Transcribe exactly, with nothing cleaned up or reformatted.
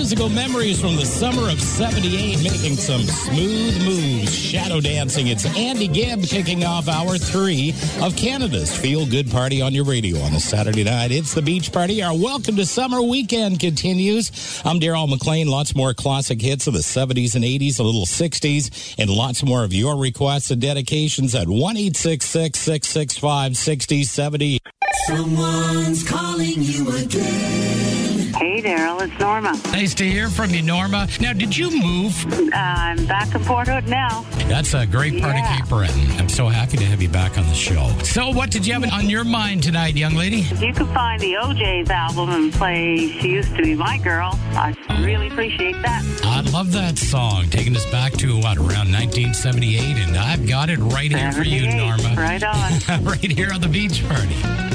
musical memories from the summer of seventy-eight, making some smooth moves, shadow dancing. It's Andy Gibb kicking off hour three of Canada's Feel Good Party on your radio on a Saturday night. It's the Beach Party. Our Welcome to Summer weekend continues. I'm Darryl McLean. Lots more classic hits of the seventies and eighties, a little sixties, and lots more of your requests and dedications at one eight six six, six six five, six zero seven zero. Someone's calling you again. Hey, Darryl, it's Norma. Nice to hear from you, Norma. Now, did you move? Uh, I'm back in Port Hood now. That's a great part Yeah. of Cape Breton. I'm so happy to have you back on the show. So what did you have on your mind tonight, young lady? If you can find the O J's album and play She Used to Be My Girl, I really appreciate that. I love that song, taking us back to, what, around nineteen seventy-eight, and I've got it right here for you, seventy-eight, Norma. Right on. Right here on the Beach Party.